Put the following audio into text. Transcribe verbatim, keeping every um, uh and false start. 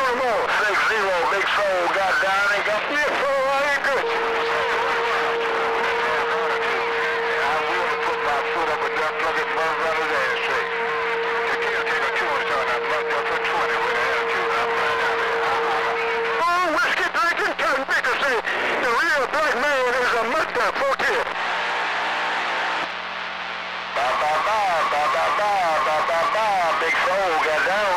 on them all. Six zero, Big Soul got down and got me a soul. I ain't good. I will put my foot up and just plug it both runners and straight. The kill take a two on shot. I plugged up for twenty with an attitude. I'm right down there. Oh, whiskey drinking, Captain Baker say the real black man is a mustard for kids. Ba ba ba ba ba ba ba ba ba. Big Soul got down.